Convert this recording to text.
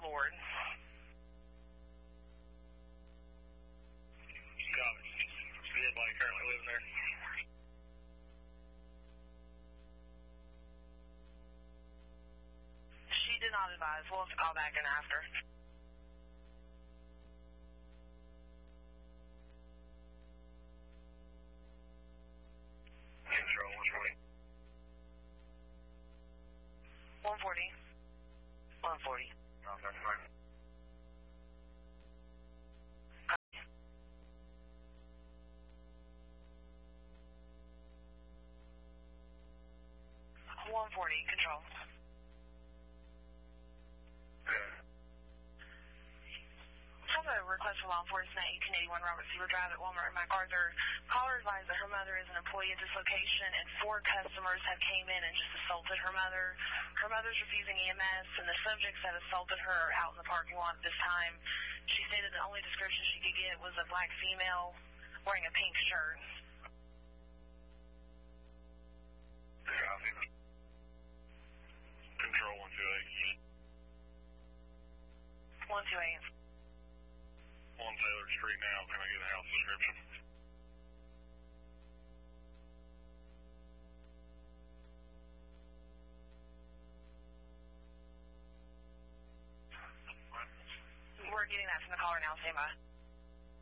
Lord. Copy. Does anybody currently living there? She did not advise. We'll have to call back and ask her. Control 140. 140. 140. No, that's fine. Copy. 140. Control. I have a request for law enforcement, 1881 Robert Seaver Drive at Walmart in MacArthur. Caller advised that her mother is an employee at this location, and 4 customers have came in and just assaulted her mother. Her mother's refusing EMS, and the subjects that assaulted her are out in the parking lot at this time. She stated the only description she could get was a black female wearing a pink shirt. Copy. Control 128. 128. On Taylor Street now. Can I get a house description? We're getting that from the caller now. Stand by.